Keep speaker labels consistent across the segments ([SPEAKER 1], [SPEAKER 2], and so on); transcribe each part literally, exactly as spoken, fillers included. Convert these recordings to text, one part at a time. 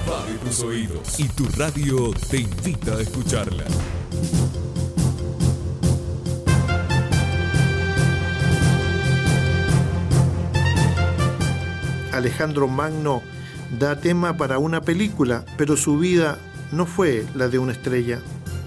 [SPEAKER 1] invade tus oídos y tu radio te invita a escucharla.
[SPEAKER 2] Alejandro Magno da tema para una película, pero su vida no fue la de una estrella.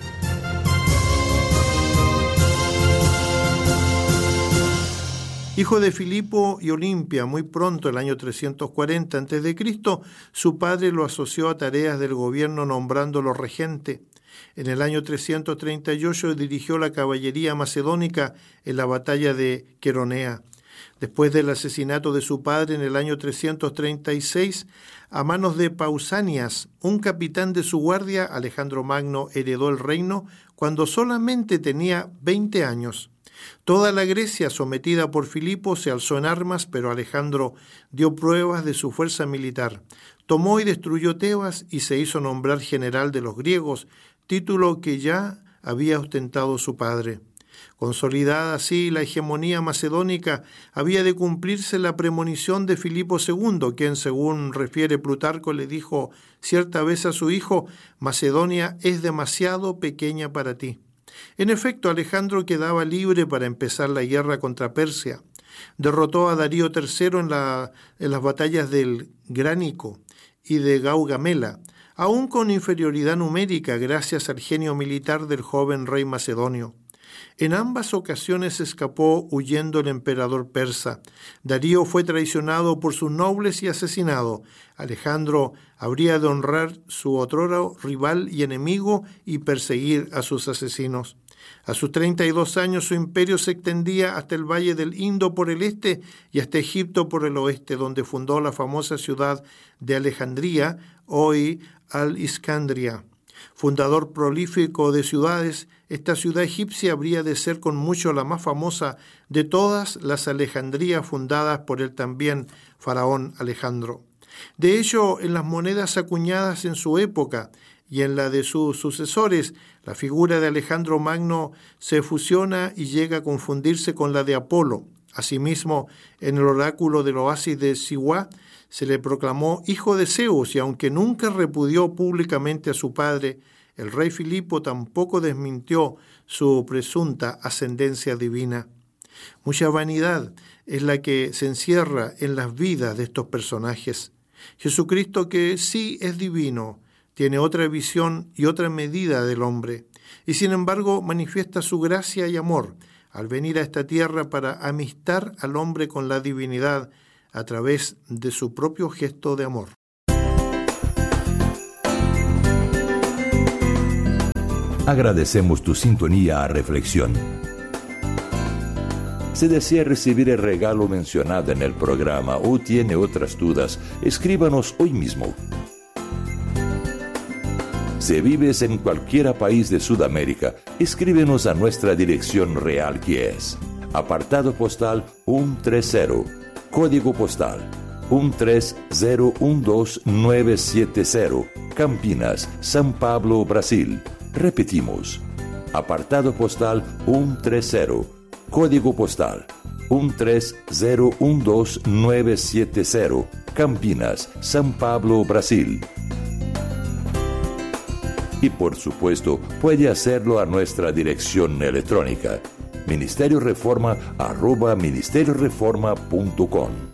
[SPEAKER 2] Hijo de Filipo y Olimpia, muy pronto, el año trescientos cuarenta antes de Cristo, su padre lo asoció a tareas del gobierno nombrándolo regente. En el año trescientos treinta y ocho dirigió la caballería macedónica en la batalla de Queronea. Después del asesinato de su padre en el año trescientos treinta y seis, a manos de Pausanias, un capitán de su guardia, Alejandro Magno heredó el reino cuando solamente tenía veinte años. Toda la Grecia, sometida por Filipo, se alzó en armas, pero Alejandro dio pruebas de su fuerza militar. Tomó y destruyó Tebas y se hizo nombrar general de los griegos, título que ya había ostentado su padre. Consolidada así la hegemonía macedónica, había de cumplirse la premonición de Filipo segundo, quien, según refiere Plutarco, le dijo cierta vez a su hijo: Macedonia es demasiado pequeña para ti. En efecto, Alejandro quedaba libre para empezar la guerra contra Persia. Derrotó a Darío tercero en, la, en las batallas del Gránico y de Gaugamela, aún con inferioridad numérica gracias al genio militar del joven rey macedonio. En ambas ocasiones escapó huyendo el emperador persa. Darío fue traicionado por sus nobles y asesinado. Alejandro habría de honrar su otrora rival y enemigo y perseguir a sus asesinos. A sus treinta y dos años su imperio se extendía hasta el valle del Indo por el este y hasta Egipto por el oeste, donde fundó la famosa ciudad de Alejandría, hoy Al-Iskandria. Fundador prolífico de ciudades, esta ciudad egipcia habría de ser con mucho la más famosa de todas las Alejandrías fundadas por el también faraón Alejandro. De hecho, en las monedas acuñadas en su época y en la de sus sucesores, la figura de Alejandro Magno se fusiona y llega a confundirse con la de Apolo. Asimismo, en el oráculo del oasis de Siwa se le proclamó hijo de Zeus, y aunque nunca repudió públicamente a su padre, el rey Filipo tampoco desmintió su presunta ascendencia divina. Mucha vanidad es la que se encierra en las vidas de estos personajes. Jesucristo, que sí es divino, tiene otra visión y otra medida del hombre, y sin embargo manifiesta su gracia y amor al venir a esta tierra para amistar al hombre con la divinidad a través de su propio gesto de amor.
[SPEAKER 3] Agradecemos tu sintonía a Reflexión. Si desea recibir el regalo mencionado en el programa o tiene otras dudas, escríbanos hoy mismo. Si vives en cualquier país de Sudamérica, escríbenos a nuestra dirección real, que es apartado postal ciento treinta, código postal uno tres cero uno dos nueve siete cero, Campinas, São Paulo, Brasil. Repetimos, apartado postal ciento treinta, código postal uno tres cero uno dos nueve siete cero, Campinas, São Paulo, Brasil. Y por supuesto, puede hacerlo a nuestra dirección electrónica, ministerio reforma arroba ministerio reforma punto com.